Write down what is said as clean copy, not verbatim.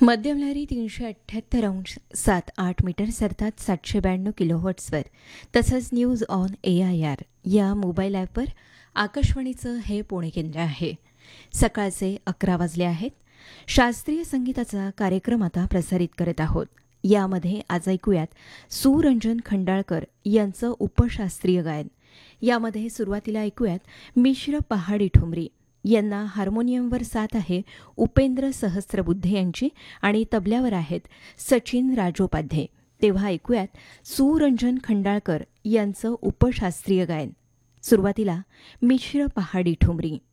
मध्यम लहरी 378.7 मीटर्स अर्थात 792 किलोहर्ट्झवर तसंच न्यूज ऑन AIR या मोबाईल ॲपवर आकाशवाणीचं हे पुणे केंद्र आहे. सकाळचे 11 वाजले आहेत. शास्त्रीय संगीताचा कार्यक्रम आता प्रसारित करत आहोत. यामध्ये आज ऐकूयात सुरंजन खंडाळकर यांचं उपशास्त्रीय गायन. यामध्ये सुरुवातीला ऐकूयात मिश्र पहाडी ठुमरी. यांना हार्मोनियमवर साथ आहे उपेंद्र सहस्त्रबुद्धे यांची आणि तबल्यावर आहेत सचिन राजोपाध्ये. तेव्हा ऐकूयात सुरंजन खंडाळकर यांचं उपशास्त्रीय गायन. सुरुवातीला मिश्र पहाडी ठुमरी.